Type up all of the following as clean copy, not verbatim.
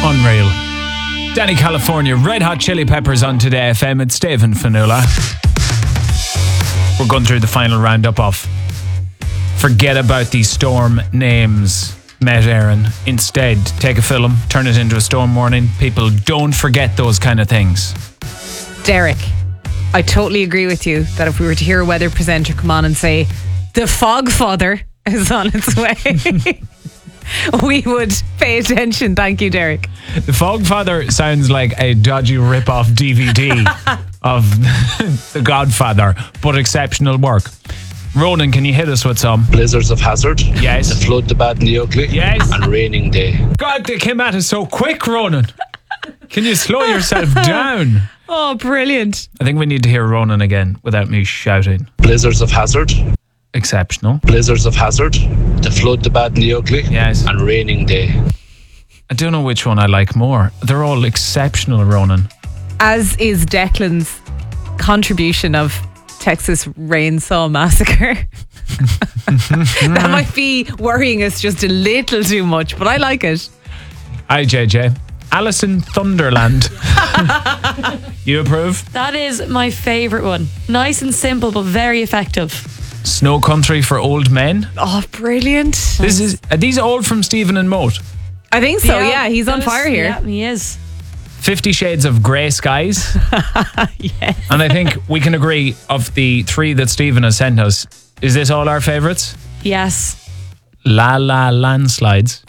Unreal. Danny California, Red Hot Chili Peppers on Today FM. It's Dave and Fionnuala. We're going through the final roundup of forget about these storm names, Met Éireann. Instead, take a film, turn it into a storm warning. People, don't forget those kind of things. Derek, I totally agree with you that if we were to hear a weather presenter come on and say, the fog father is on its way, we would pay attention. Thank you, Derek. The Fog Father sounds like a dodgy rip-off DVD of The Godfather, but exceptional work. Ronan, can you hit us with some? Blizzards of Hazard. Yes. The Flood, the Bad and the Ugly. Yes. And Raining Day. God, they came at us so quick, Ronan. Can you slow yourself down? Oh, brilliant. I think we need to hear Ronan again without me shouting. Blizzards of Hazard. Exceptional. Blizzards of Hazard. The Flood, the Bad and the Ugly. Yes. And Raining Day. I don't know which one I like more. They're all exceptional, Ronan. As is Declan's contribution of Texas Rainsaw Massacre. That might be worrying us just a little too much, but I like it. Hi, JJ. Alison Thunderland. You approve? That is my favourite one. Nice and simple, but very effective. Snow Country for Old Men. Oh, brilliant. Are these all from Stephen and Moat? I think so, yeah. He's on fire here. Yeah, he is. 50 Shades of Grey Skies. Yes. And I think we can agree, of the three that Stephen has sent us, is this all our favourites? Yes. La La Landslides.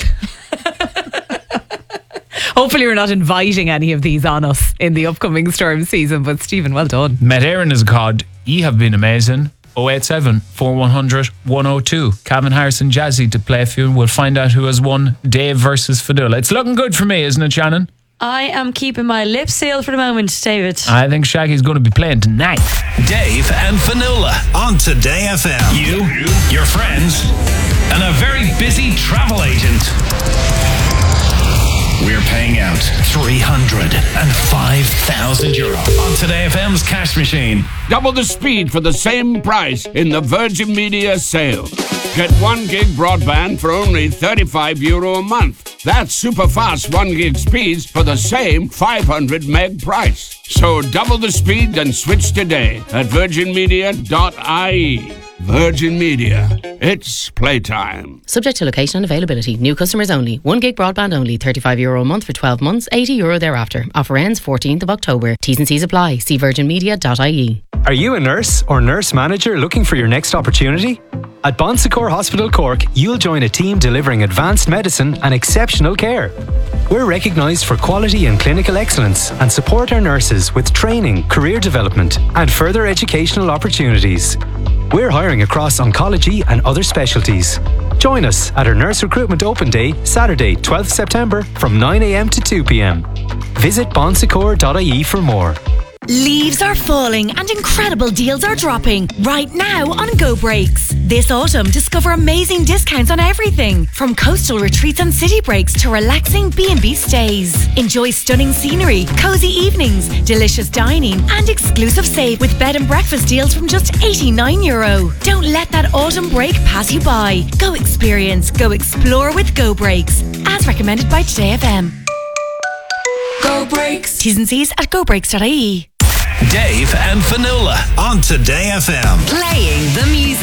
Hopefully we're not inviting any of these on us in the upcoming storm season, but Stephen, well done. Met Éireann is a cod. Ye have been amazing. 087 4100 102. Cavan Harrison Jazzy to play for you. We'll find out who has won Dave versus Fionnuala. It's looking good for me, isn't it, Shannon? I am keeping my lips sealed for the moment, David. I think Shaggy's going to be playing tonight. Dave and Fionnuala on Today FM. You, your friends, and a very busy travel agent. We're paying out €305,000 on Today FM's cash machine. Double the speed for the same price in the Virgin Media sale. Get 1 gig broadband for only €35 a month. That's super fast 1 gig speeds for the same 500 meg price. So double the speed and switch today at virginmedia.ie. Virgin Media. It's playtime. Subject to location and availability. New customers only. 1 gig broadband only. €35 a month for 12 months. €80 thereafter. Offer ends 14th of October. T's and C's apply. See virginmedia.ie. Are you a nurse or nurse manager looking for your next opportunity? At Bon Secours Hospital Cork, you'll join a team delivering advanced medicine and exceptional care. We're recognised for quality and clinical excellence and support our nurses with training, career development and further educational opportunities. We're hiring across oncology and other specialties. Join us at our Nurse Recruitment Open Day, Saturday, 12th September from 9 a.m. to 2 p.m. Visit bonsecours.ie for more. Leaves are falling and incredible deals are dropping right now on Go Breaks. This autumn, discover amazing discounts on everything from coastal retreats and city breaks to relaxing B&B stays. Enjoy stunning scenery, cozy evenings, delicious dining and exclusive save with bed and breakfast deals from just €89. Don't let that autumn break pass you by. Go experience, go explore with Go Breaks, as recommended by Today FM. Go Breaks. T's and C's at gobreaks.ie. Dave and Fionnuala on Today FM. Playing the music.